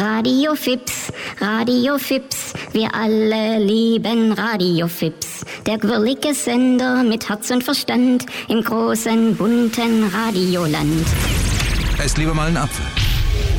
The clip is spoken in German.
Radio Fips, Radio Fips, wir alle lieben Radio Fips. Der quirlige Sender mit Herz und Verstand im großen, bunten Radioland. Esst lieber mal einen Apfel.